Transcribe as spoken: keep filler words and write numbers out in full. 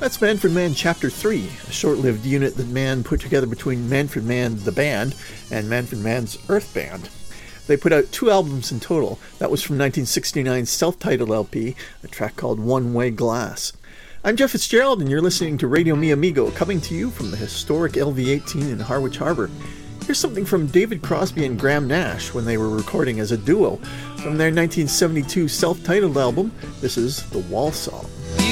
That's Manfred Mann Chapter three, a short-lived unit that Mann put together between Manfred Mann the Band and Manfred Mann's Earth Band. They put out two albums in total. That was from nineteen sixty-nine's self-titled L P, a track called One Way Glass. I'm Jeff Fitzgerald, and you're listening to Radio Mi Amigo, coming to you from the historic L V eighteen in Harwich Harbour. Here's something from David Crosby and Graham Nash when they were recording as a duo. From their nineteen seventy-two self-titled album, this is The Wall Song.